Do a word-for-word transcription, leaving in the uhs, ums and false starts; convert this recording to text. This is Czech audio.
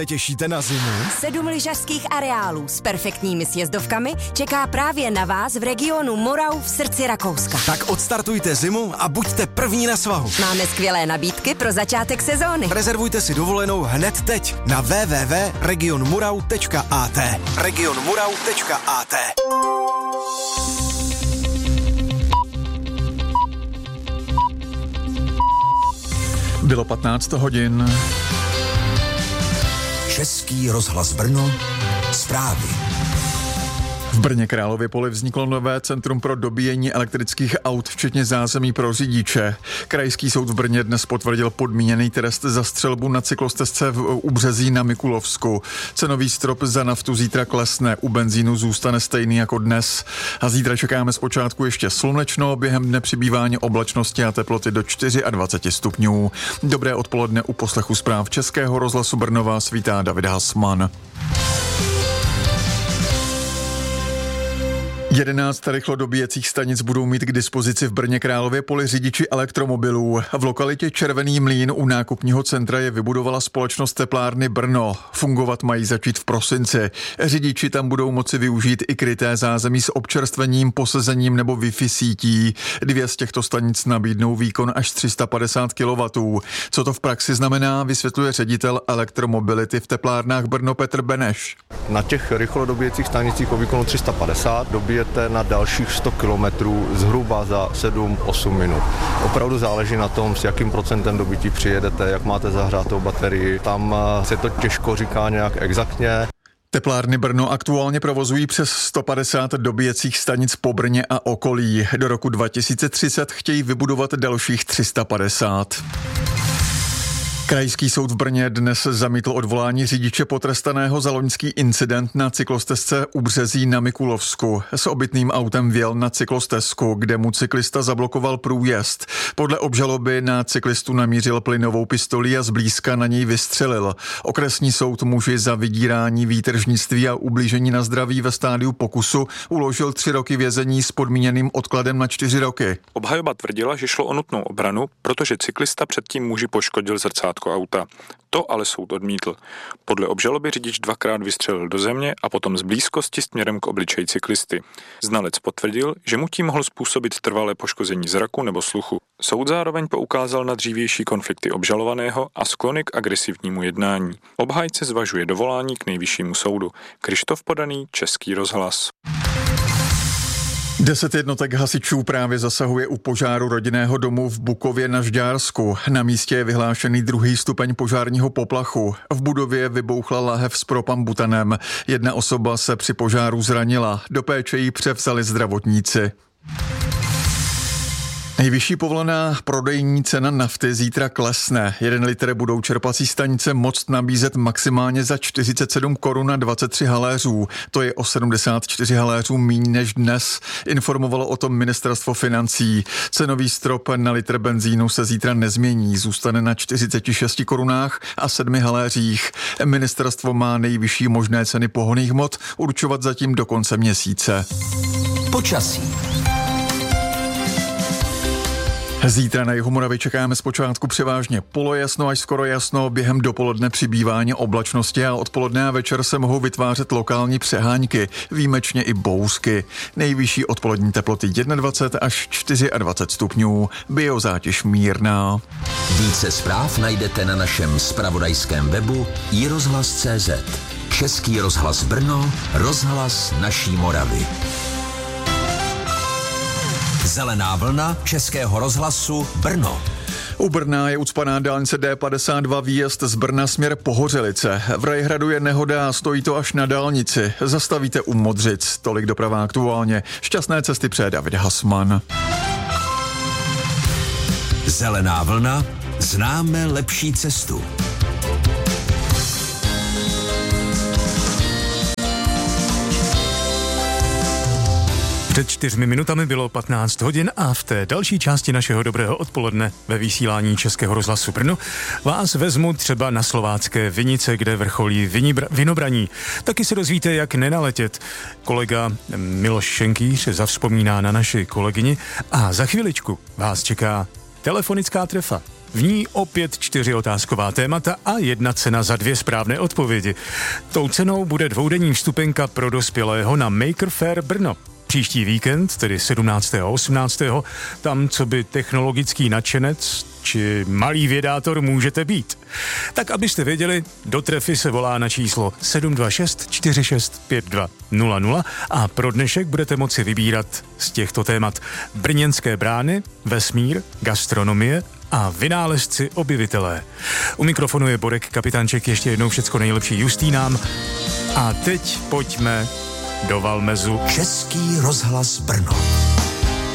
Těšíte na zimu? Sedm lyžařských areálů s perfektními sjezdovkami čeká právě na vás v regionu Morau v srdci Rakouska. Tak odstartujte zimu a buďte první na svahu. Máme skvělé nabídky pro začátek sezóny. Rezervujte si dovolenou hned teď na w w w tečka region murau tečka a t. region murau tečka a t. Bylo patnáct hodin. Český rozhlas Brno, zprávy. V Brně Králově Poli vzniklo nové centrum pro dobíjení elektrických aut, včetně zázemí pro řidiče. Krajský soud v Brně dnes potvrdil podmíněný trest za střelbu na cyklostezce v Ubřezí na Mikulovsku. Cenový strop za naftu zítra klesne, u benzínu zůstane stejný jako dnes. A zítra čekáme zpočátku ještě slunečno, během dne přibývání oblačnosti a teploty do dvacet čtyři stupňů. Dobré odpoledne u poslechu zpráv Českého rozhlasu Brno vás vítá David Hasman. Jedenáct rychlodobíjecích stanic budou mít k dispozici v Brně Králově Poli řidiči elektromobilů. V lokalitě Červený mlýn u nákupního centra je vybudovala společnost teplárny Brno. Fungovat mají začít v prosinci. Řidiči tam budou moci využít i kryté zázemí s občerstvením, posezením nebo Wi-Fi sítí. Dvě z těchto stanic nabídnou výkon až tři sta padesát kilowattů. Co to v praxi znamená, vysvětluje ředitel elektromobility v teplárnách Brno Petr Beneš. Na těch rychlodobíjecích stanicích o výkonu tři sta padesát dobíjete na dalších sto kilometrů zhruba za sedm osm minut. Opravdu záleží na tom, s jakým procentem dobití přijedete, jak máte zahřátou baterii. Tam se to těžko říká nějak exaktně. Teplárny Brno aktuálně provozují přes sto padesát dobíjecích stanic po Brně a okolí. Do roku dva tisíce třicet chtějí vybudovat dalších tři sta padesát. Krajský soud v Brně dnes zamítl odvolání řidiče potrestaného za loňský incident na cyklostezce Ubřezí na Mikulovsku. S obytným autem vjel na cyklostezku, kde mu cyklista zablokoval průjezd. Podle obžaloby na cyklistu namířil plynovou pistolí a zblízka na něj vystřelil. Okresní soud muži za vydírání, výtržnictví a ublížení na zdraví ve stádiu pokusu uložil tři roky vězení s podmíněným odkladem na čtyři roky. Obhajoba tvrdila, že šlo o nutnou obranu, protože cyklista předtím muži poškodil zrcátko auta. To ale soud odmítl. Podle obžaloby řidič dvakrát vystřelil do země a potom z blízkosti směrem k obličeji cyklisty. Znalec potvrdil, že mu tím mohl způsobit trvalé poškození zraku nebo sluchu. Soud zároveň poukázal na dřívější konflikty obžalovaného a sklony k agresivnímu jednání. Obhájce zvažuje dovolání k nejvyššímu soudu. Krištof Podaný, Český rozhlas. Deset jednotek hasičů právě zasahuje u požáru rodinného domu v Bukově na Žďársku. Na místě je vyhlášený druhý stupeň požárního poplachu. V budově vybouchla lahev s propambutanem. Jedna osoba se při požáru zranila. Do péče ji převzali zdravotníci. Nejvyšší povolená prodejní cena nafty zítra klesne. Jeden litr budou čerpací stanice moct nabízet maximálně za čtyřicet sedm korun a dvacet tři haléřů. To je o sedmdesát čtyři haléřů míň než dnes, informovalo o tom ministerstvo financí. Cenový strop na litr benzínu se zítra nezmění, zůstane na čtyřicet šest korunách a sedmi haléřích. Ministerstvo má nejvyšší možné ceny pohonných hmot určovat zatím do konce měsíce. Počasí. Zítra na jihu Moravy čekáme zpočátku převážně polojasno až skoro jasno, během dopoledne přibývání oblačnosti a odpoledne a večer se mohou vytvářet lokální přehánky, výjimečně i bouřky. Nejvyšší odpolední teploty dvacet jedna až dvacet čtyři stupňů, biozátěž mírná. Více zpráv najdete na našem zpravodajském webu i rozhlas tečka cé zet. Český rozhlas Brno, rozhlas naší Moravy. Zelená vlna Českého rozhlasu Brno. U Brna je ucpaná dálnice D padesát dva výjezd z Brna směr Pohořelice. V Rajhradu je nehoda a stojí to až na dálnici. Zastavíte u Modřic. Tolik doprava aktuálně. Šťastné cesty přeje David Hasman. Zelená vlna. Známe lepší cestu. Před čtyřmi minutami bylo patnáct hodin a v té další části našeho dobrého odpoledne ve vysílání Českého rozhlasu Brno vás vezmu třeba na slovácké Vinice, kde vrcholí vinibra- vinobraní. Taky se dozvíte, jak nenaletět. Kolega Miloš Šenkýř zavzpomíná na naši kolegyni a za chviličku vás čeká telefonická trefa. V ní opět čtyři otázková témata a jedna cena za dvě správné odpovědi. Tou cenou bude dvoudenní vstupenka pro dospělého na Maker Faire Brno. Příští víkend, tedy sedmnáctého a osmnáctého tam co by technologický nadšenec či malý vědátor můžete být. Tak abyste věděli, do trefy se volá na číslo sedm dva šest čtyři šest pět dva nula nula a pro dnešek budete moci vybírat z těchto témat: brněnské brány, vesmír, gastronomie a vynálezci objevitelé. U mikrofonu je Borek Kapitánček, ještě jednou všecko nejlepší Justínám. A teď pojďme do Valmezu. Český rozhlas Brno.